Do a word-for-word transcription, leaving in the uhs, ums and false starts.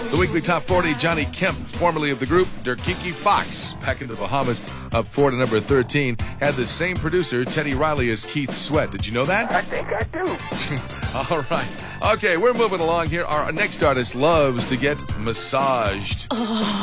The weekly top forty, Johnny Kemp, formerly of the group Dirk-Kinky Fox, back in the Bahamas, up four to number thirteen, had the same producer, Teddy Riley, as Keith Sweat. Did you know that? I think I do. All right. Okay, we're moving along here. Our next artist loves to get massaged.